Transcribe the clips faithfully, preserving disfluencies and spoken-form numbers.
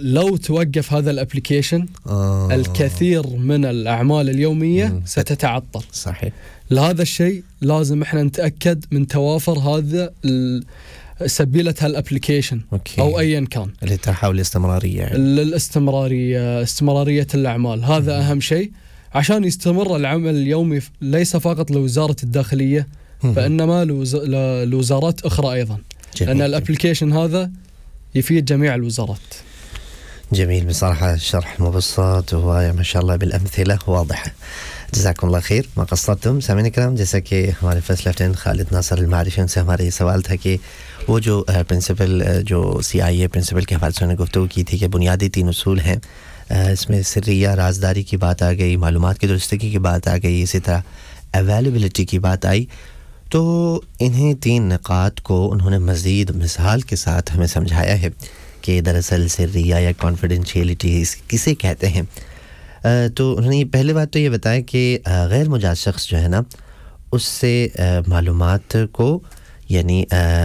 لو توقف هذا الابليكيشن آه. الكثير من الأعمال اليومية مم. ستتعطل. صحيح. لهذا الشيء لازم احنا نتأكد من توافر هذا سبيلة هالابليكيشن أو أيا كان اللي تحاول الاستمرارية يعني. الاستمرارية استمرارية الأعمال هذا مم. أهم شيء عشان يستمر العمل اليومي ليس فقط لوزارة الداخلية مم. فإنما لوز... لوزارات أخرى أيضا. جميل. لأن الابليكيشن هذا يفيد جميع الوزارات. جميل بصراحة شرح مبسط وما شاء الله بالأمثلة واضحة. جزاكم اللہ خیر. ما قصرتم سامعین کرام, جیسا کہ ہمارے فرسٹ لیفٹیننٹ خالد ناصر المعرفی ان سے ہمارا یہ سوال تھا کہ وہ جو پرنسپل جو سی آئی اے پرنسپل کے حوالے سے انہوں نے گفتگو کی تھی کہ بنیادی تین اصول ہیں, اس میں سریہ رازداری کی بات آ گئی, معلومات کی درستگی کی بات آ گئی, اسی طرح اویلیبلٹی کی بات آئی. تو انہیں تین نکات کو انہوں نے مزید مثال کے ساتھ ہمیں سمجھایا ہے کہ دراصل سریہ یا کانفیڈینشیلٹی کسے کہتے ہیں. تو انہوں نے پہلے بات تو یہ بتایا کہ غیر مجاز شخص جو ہے نا اس سے معلومات کو یعنی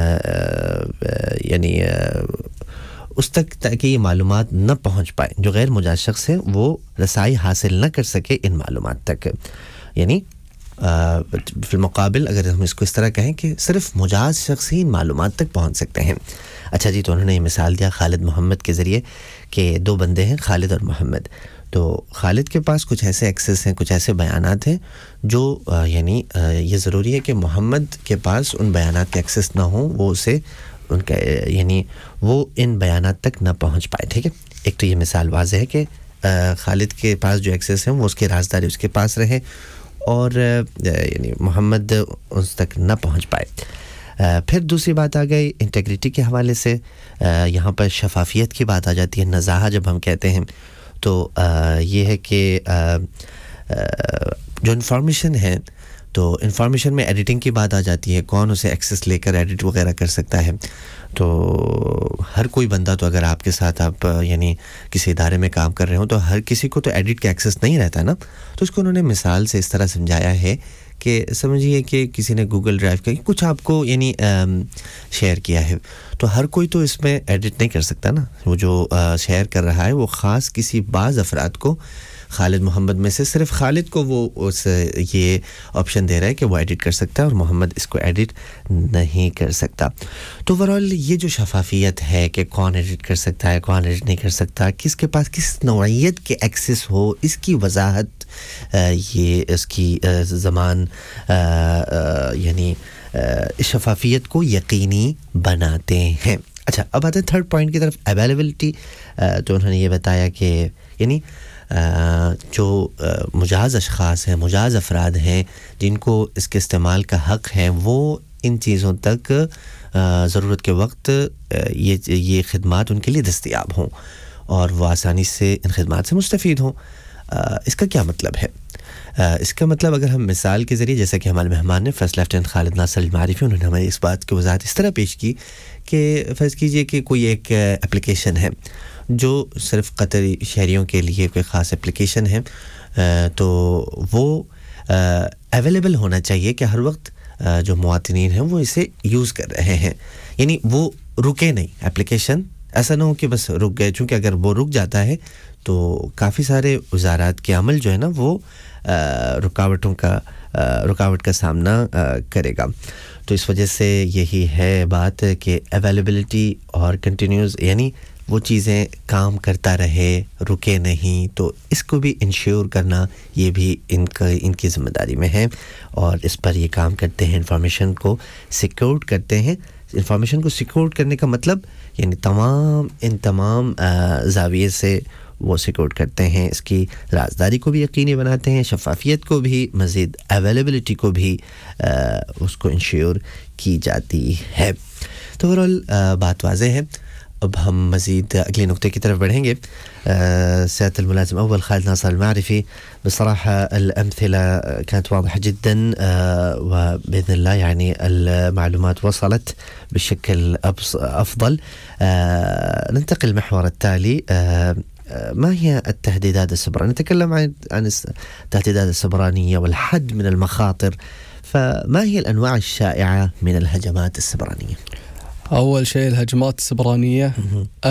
یعنی اس تک تاکہ یہ معلومات نہ پہنچ پائے, جو غیر مجاز شخص ہے وہ رسائی حاصل نہ کر سکے ان معلومات تک. یعنی فی المقابل اگر ہم اس کو اس طرح کہیں کہ صرف مجاز شخص ہی ان معلومات تک پہنچ سکتے ہیں. اچھا جی, تو انہوں نے یہ مثال دیا خالد محمد کے ذریعے کہ دو بندے ہیں خالد اور محمد. تو خالد کے پاس کچھ ایسے ایکسس ہیں, کچھ ایسے بیانات ہیں جو یعنی یہ ضروری ہے کہ محمد کے پاس ان بیانات کے ایکسس نہ ہوں, وہ اسے ان کا یعنی وہ ان بیانات تک نہ پہنچ پائے. ٹھیک ہے, ایک تو یہ مثال واضح ہے کہ خالد کے پاس جو ایکسس ہیں وہ اس کی رازداری اس کے پاس رہے اور یعنی محمد اس تک نہ پہنچ پائے. پھر دوسری بات آ گئی انٹیگریٹی کے حوالے سے, یہاں پر شفافیت کی بات آ جاتی ہے. نزاہہ جب ہم کہتے ہیں تو یہ ہے کہ جو انفارمیشن ہے تو انفارمیشن میں ایڈیٹنگ کی بات آ جاتی ہے, کون اسے ایکسس لے کر ایڈٹ وغیرہ کر سکتا ہے. تو ہر کوئی بندہ تو اگر آپ کے ساتھ آپ یعنی کسی ادارے میں کام کر رہے ہوں تو ہر کسی کو تو ایڈٹ کا ایکسس نہیں رہتا نا. تو اس کو انہوں نے مثال سے اس طرح سمجھایا ہے کہ سمجھیے کہ کسی نے گوگل ڈرائیو کا کچھ آپ کو یعنی شیئر کیا ہے تو ہر کوئی تو اس میں ایڈٹ نہیں کر سکتا نا. وہ جو شیئر کر رہا ہے وہ خاص کسی بعض افراد کو, خالد محمد میں سے صرف خالد کو وہ اس یہ آپشن دے رہا ہے کہ وہ ایڈٹ کر سکتا ہے اور محمد اس کو ایڈٹ نہیں کر سکتا. تو اوورآل یہ جو شفافیت ہے کہ کون ایڈٹ کر سکتا ہے کون ایڈٹ نہیں کر سکتا, کس کے پاس کس نوعیت کے ایکسس ہو, اس کی وضاحت یہ اس کی زمان یعنی شفافیت کو یقینی بناتے ہیں. اچھا, اب آتے ہیں تھرڈ پوائنٹ کی طرف, اویلیبلٹی. تو انہوں نے یہ بتایا کہ یعنی جو مجاز اشخاص ہیں, مجاز افراد ہیں جن کو اس کے استعمال کا حق ہے, وہ ان چیزوں تک ضرورت کے وقت یہ یہ خدمات ان کے لیے دستیاب ہوں اور وہ آسانی سے ان خدمات سے مستفید ہوں. اس کا کیا مطلب ہے؟ اس کا مطلب اگر ہم مثال کے ذریعے, جیسا کہ ہمارے مہمان نے فرسٹ لیفٹیننٹ خالد ناصر المعرفی, انہوں نے ہمیں اس بات کی وضاحت اس طرح پیش کی کہ فرض کیجئے کہ کوئی ایک اپلیکیشن ہے جو صرف قطری شہریوں کے لیے کوئی خاص اپلیکیشن ہے, تو وہ اویلیبل ہونا چاہیے کہ ہر وقت جو مواطنین ہیں وہ اسے یوز کر رہے ہیں, یعنی وہ رکے نہیں. اپلیکیشن ایسا نہ ہو کہ بس رک گئے, چونکہ اگر وہ رک جاتا ہے تو کافی سارے وزارات کے عمل جو ہے نا وہ رکاوٹوں کا رکاوٹ کا سامنا کرے گا. تو اس وجہ سے یہی ہے بات کہ اویلیبلٹی اور کنٹینیوز یعنی وہ چیزیں کام کرتا رہے, رکے نہیں, تو اس کو بھی انشور کرنا یہ بھی ان کا ان کی ذمہ داری میں ہے اور اس پر یہ کام کرتے ہیں. انفارمیشن کو سیکیورڈ کرتے ہیں. انفارمیشن کو سیکیورڈ کرنے کا مطلب یعنی تمام ان تمام زاویے سے وہ سیکیورڈ کرتے ہیں, اس کی رازداری کو بھی یقینی بناتے ہیں, شفافیت کو بھی, مزید اویلیبلٹی کو بھی اس کو انشور کی جاتی ہے. تو اوورآل بات واضح ہے. اب ہم مزید اگلے نقطے کی طرف بڑھیں گے. سيادة الملازم أول خالد ناصر المعرفي, بصراحة الأمثلة كانت واضحة جدا وبإذن الله يعني المعلومات وصلت بشكل أفضل. ننتقل للمحور التالي. ما هي التهديدات السبرانية؟ نتكلم عن عن التهديدات السبرانية والحد من المخاطر. فما هي الأنواع الشائعة من الهجمات السبرانية؟ أول شيء الهجمات السبرانية